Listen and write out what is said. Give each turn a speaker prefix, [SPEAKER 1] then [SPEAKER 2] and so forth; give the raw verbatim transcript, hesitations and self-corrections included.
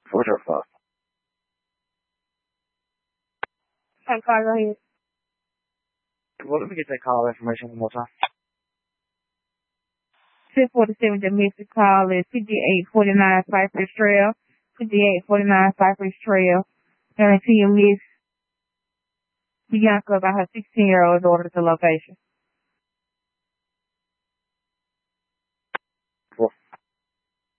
[SPEAKER 1] four zero five.
[SPEAKER 2] Okay, call, go ahead.
[SPEAKER 1] Well, let me get that call information one more time.
[SPEAKER 2] ten forty-seven domestic call is fifty-eight forty-nine Cypress Trail. fifty-eight forty-nine Cypress Trail. Guarantee you miss Bianca about her sixteen-year-old daughter's location.